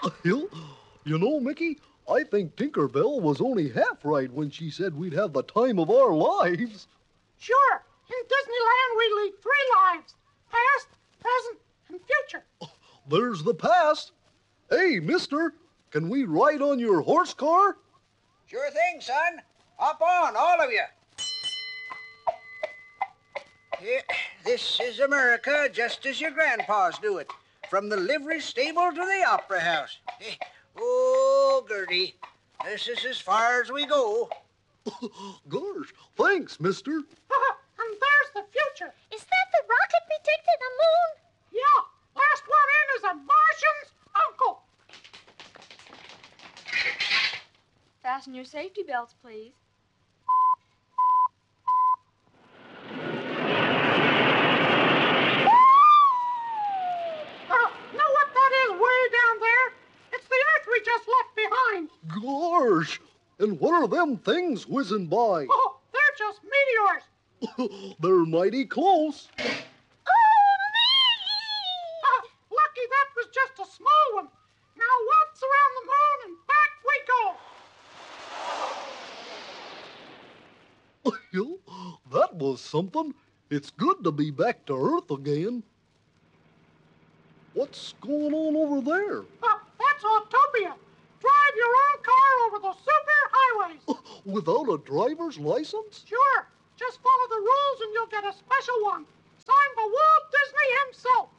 You know, Mickey, I think Tinkerbell was only half right when she said we'd have the time of our lives. Sure. In Disneyland, we lead 3 lives. Past, present, and future. There's the past. Hey, mister, can we ride on your horse car? Sure thing, son. Hop on, all of you. Here, this is America, just as your grandpas do it. From the livery stable to the opera house. Oh, Gertie, this is as far as we go. Gosh, thanks, mister. And there's the future. Is that the rocket we take to the moon? Yeah, last one in is a Martian's uncle. Fasten your safety belts, please. Know what that is way down there? It's the Earth we just left behind. Gosh, and what are them things whizzing by? Oh, they're just meteors. They're mighty close. Lucky that was just a small one. Now waltz around the moon and back we go. That was something. It's good to be back to Earth again. What's going on over there? That's Autopia. Drive your own car over the super highways. Without a driver's license? Sure. Just follow the rules and you'll get a special one. Signed by Walt Disney himself.